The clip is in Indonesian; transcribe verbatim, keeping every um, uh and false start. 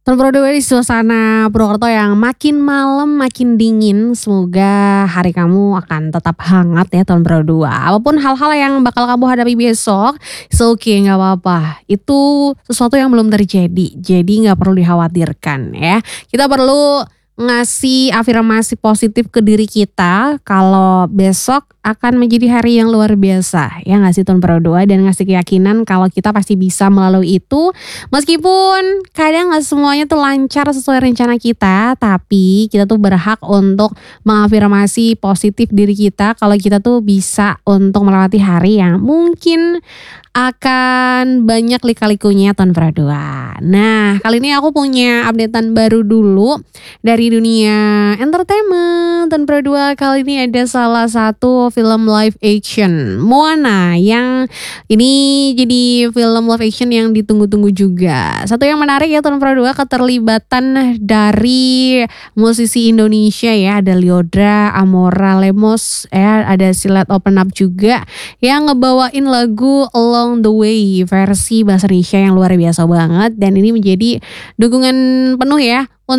Tahun baru dua di suasana Purwokerto yang makin malam makin dingin, semoga hari kamu akan tetap hangat ya tahun baru dua. Apapun hal-hal yang bakal kamu hadapi besok, it's okay nggak apa-apa. Itu sesuatu yang belum terjadi, jadi nggak perlu dikhawatirkan ya. Kita perlu ngasih afirmasi positif ke diri kita kalau besok akan menjadi hari yang luar biasa. Ya ngasih tahun baru dua dan ngasih keyakinan kalau kita pasti bisa melalui itu. Meskipun kadang gak semuanya tuh lancar sesuai rencana kita, tapi kita tuh berhak untuk mengafirmasi positif diri kita kalau kita tuh bisa untuk melewati hari yang mungkin akan banyak lika-likunya tahun baru dua. Nah, kali ini aku punya updatean baru dulu dari dunia entertainment. Tahun baru dua kali ini ada salah satu film live action, Moana, yang ini jadi film live action yang ditunggu-tunggu juga. Satu yang menarik ya tahun baru dua, keterlibatan dari musisi Indonesia ya, ada Lyodra, Amora Lemos, ya ada Silat Open Up juga yang ngebawain lagu Along the Way versi bahasa Indonesia yang luar biasa banget, dan ini menjadi dukungan penuh ya